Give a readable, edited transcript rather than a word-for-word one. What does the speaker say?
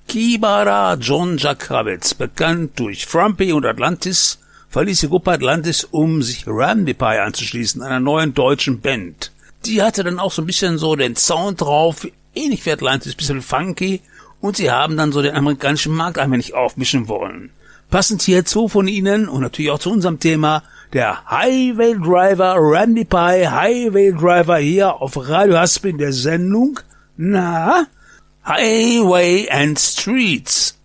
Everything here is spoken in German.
Kibara John Jack Kravitz, bekannt durch Frumpy und Atlantis, verließ die Gruppe Atlantis, um sich Randy Pie anzuschließen, einer neuen deutschen Band. Die hatte dann auch so ein bisschen so den Sound drauf, ähnlich wie Atlantis, bisschen funky, und sie haben dann so den amerikanischen Markt ein wenig aufmischen wollen. Passend hierzu von ihnen und natürlich auch zu unserem Thema der Highway Driver Randy Pie, Highway Driver hier auf Radio Haspin der Sendung, Highway and Streets.